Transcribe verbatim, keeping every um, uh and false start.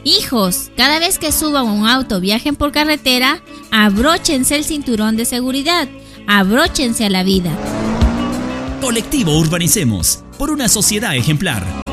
Hijos, cada vez que suban a un auto o viajen por carretera, abróchense el cinturón de seguridad, abróchense a la vida. Colectivo Urbanicemos, por una sociedad ejemplar.